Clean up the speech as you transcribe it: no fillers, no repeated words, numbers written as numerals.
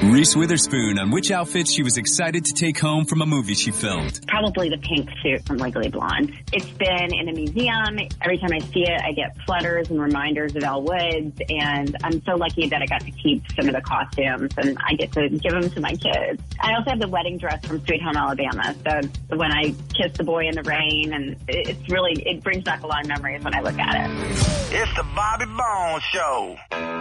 Reese Witherspoon on which outfit she was excited to take home from a movie she filmed. Probably the pink suit from Legally Blonde. It's been in a museum. Every time I see it, I get flutters and reminders of Elle Woods, and I'm so lucky that I got to keep some of the costumes, and I get to give them to my kids. I also have the wedding dress from Sweet Home Alabama, so when I kiss the boy in the rain, and it brings back a lot of memories when I look at it. It's the Bobby Bones Show.